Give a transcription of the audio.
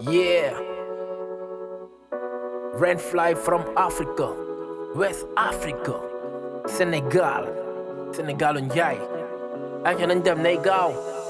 Yeah, Rainfly from Africa, West Africa, Sénégal, Sénégalu Njaay. Aca nañ dem nay gaaw.